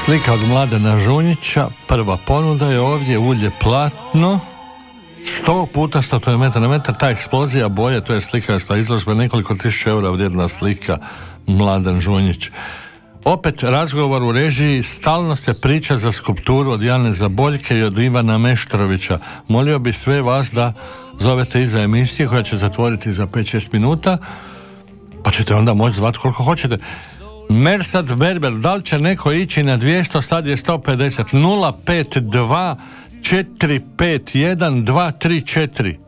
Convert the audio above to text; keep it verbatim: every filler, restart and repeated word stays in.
Slika od Mladena Žunjića, prva ponuda je ovdje, ulje platno, sto puta sto, to je metar na metar, ta eksplozija boje, to je slika sa izložbe, nekoliko tisuća eura vrijedna slika, Mladen Žunjić. Opet razgovor u režiji, stalno se priča za skulpturu od Jane Zaboljke i od Ivana Meštrovića. Molio bi sve vas da zovete iza emisije koja će zatvoriti za pet šest minuta, pa ćete onda moći zvati koliko hoćete. Mersad Berber, da li će neko ići na dvjesto, sad je sto pedeset, nula pet dva četiri pet jedan dva tri četiri.